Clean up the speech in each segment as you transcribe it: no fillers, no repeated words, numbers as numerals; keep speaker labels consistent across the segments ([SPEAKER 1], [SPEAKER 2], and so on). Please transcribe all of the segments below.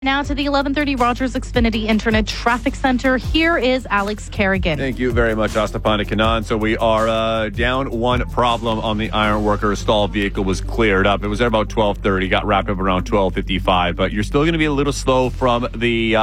[SPEAKER 1] Now to the 1130 Rogers Xfinity Internet Traffic Center. Here is Alex Kerrigan.
[SPEAKER 2] Thank you very much, Astapana Kanan. So we are down one problem on the ironworker. Stalled vehicle was cleared up. It was at about 12:30, got wrapped up around 12:55. But you're still going to be a little slow from the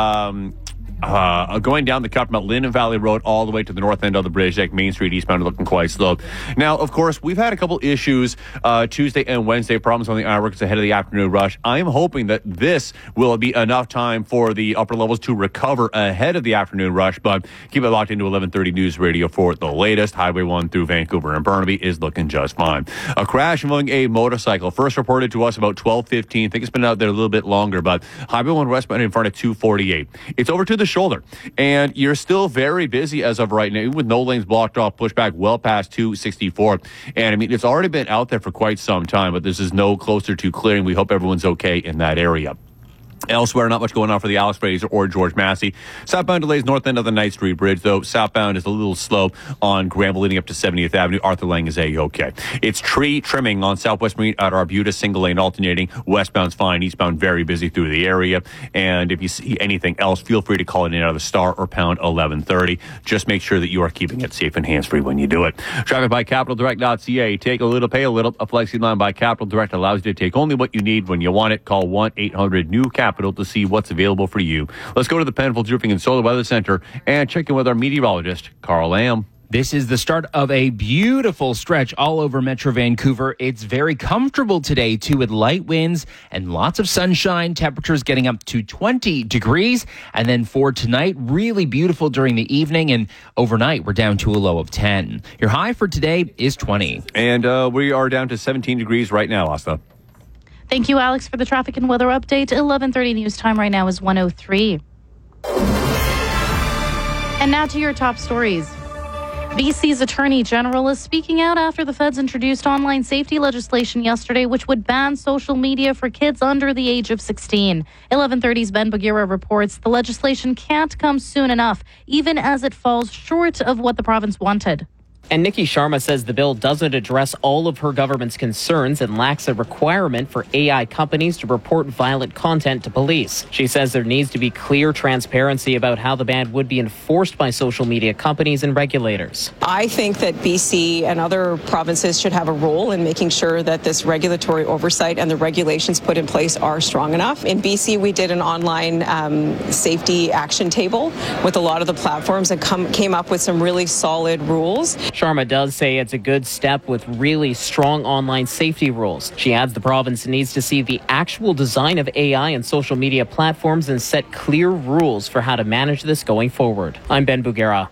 [SPEAKER 2] going down the cut from Linden Valley Road all the way to the north end of the bridge, like Main Street eastbound, looking quite slow. Now, of course, we've had a couple issues Tuesday and Wednesday, problems on the ironworks ahead of the afternoon rush. I am hoping that this will be enough time for the upper levels to recover ahead of the afternoon rush, but keep it locked into 1130 News Radio for the latest. Highway 1 through Vancouver and Burnaby is looking just fine. A crash involving a motorcycle, first reported to us about 12:15. I think it's been out there a little bit longer, but Highway 1 westbound in front of 248. It's over to the shoulder, and you're still very busy as of right now with no lanes blocked off, push back well past 264. And I mean, it's already been out there for quite some time, but this is no closer to clearing. We hope everyone's okay in that area. Elsewhere, not much going on for the Alex Fraser or George Massey. Southbound delays north end of the Knight Street Bridge, though southbound is a little slow on Granville leading up to 70th Avenue. Arthur Lang is A-OK. It's tree trimming on Southwest Marine at Arbutus, single lane alternating. Westbound's fine, eastbound very busy through the area. And if you see anything else, feel free to call it in out of the star or pound 1130. Just make sure that you are keeping it safe and hands-free when you do it. Traffic by CapitalDirect.ca. Take a little, pay a little. A flexi line by Capital Direct allows you to take only what you need when you want it. Call 1-800-NEW-CAPITAL to see what's available for you. Let's go to the Penfolds Roofing and Solar Weather Center and check in with our meteorologist, Carl Lamb.
[SPEAKER 3] This is the start of a beautiful stretch all over Metro Vancouver. It's very comfortable today, too, with light winds and lots of sunshine. Temperatures getting up to 20 degrees. And then for tonight, really beautiful during the evening. And overnight, we're down to a low of 10. Your high for today is 20.
[SPEAKER 2] And we are down to 17 degrees right now, Asta.
[SPEAKER 1] Thank you, Alex, for the traffic and weather update. 11:30 news time right now is 1:03. And now to your top stories. BC's Attorney General is speaking out after the feds introduced online safety legislation yesterday, which would ban social media for kids under the age of 16. 1130's Ben Bagheera reports the legislation can't come soon enough, even as it falls short of what the province wanted.
[SPEAKER 4] And Nikki Sharma says the bill doesn't address all of her government's concerns and lacks a requirement for AI companies to report violent content to police. She says there needs to be clear transparency about how the ban would be enforced by social media companies and regulators.
[SPEAKER 5] I think that BC and other provinces should have a role in making sure that this regulatory oversight and the regulations put in place are strong enough. In BC, we did an online safety action table with a lot of the platforms and came up with some really solid rules.
[SPEAKER 4] Sharma does say it's a good step with really strong online safety rules. She adds the province needs to see the actual design of AI and social media platforms and set clear rules for how to manage this going forward. I'm Ben Bagheera.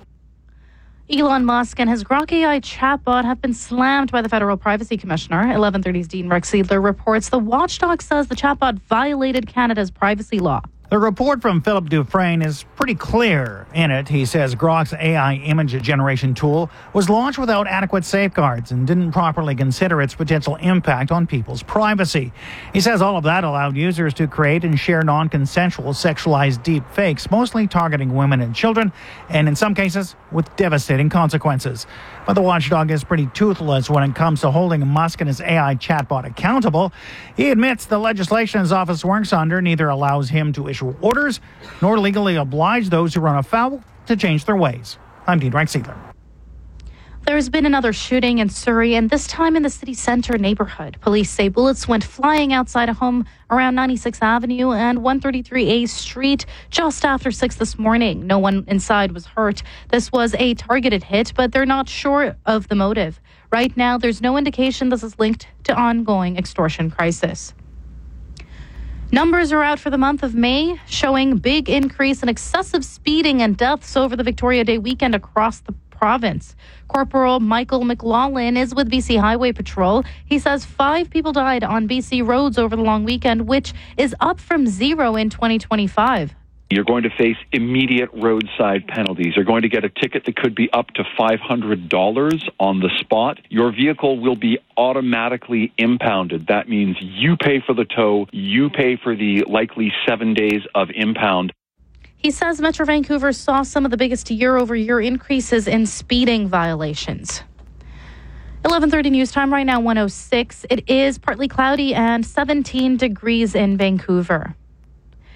[SPEAKER 1] Elon Musk and his Grok AI chatbot have been slammed by the Federal Privacy Commissioner. 1130's Dean Rex Seidler reports the watchdog says the chatbot violated Canada's privacy law.
[SPEAKER 6] The report from Philip Dufresne is pretty clear. In it, he says Grok's AI image generation tool was launched without adequate safeguards and didn't properly consider its potential impact on people's privacy. He says all of that allowed users to create and share non-consensual sexualized deep fakes, mostly targeting women and children, and in some cases with devastating consequences. But the watchdog is pretty toothless when it comes to holding Musk and his AI chatbot accountable. He admits the legislation his office works under neither allows him to issue orders nor legally oblige those who run afoul to change their ways. I'm Dean Rex Seidler.
[SPEAKER 1] There's been another shooting in Surrey, and this time in the city centre neighbourhood. Police say bullets went flying outside a home around 96th Avenue and 133A Street just after 6 this morning. No one inside was hurt. This was a targeted hit, but they're not sure of the motive. Right now, there's no indication this is linked to ongoing extortion crisis. Numbers are out for the month of May, showing big increase in excessive speeding and deaths over the Victoria Day weekend across the province. Corporal Michael McLaughlin is with BC Highway Patrol. He says 5 people died on BC roads over the long weekend, which is up from 0 in 2025.
[SPEAKER 7] You're going to face immediate roadside penalties. You're going to get a ticket that could be up to $500 on the spot. Your vehicle will be automatically impounded. That means you pay for the tow, you pay for the likely 7 days of impound.
[SPEAKER 1] He says Metro Vancouver saw some of the biggest year-over-year increases in speeding violations. 11:30 news time right now, 1:06. It is partly cloudy and 17 degrees in Vancouver.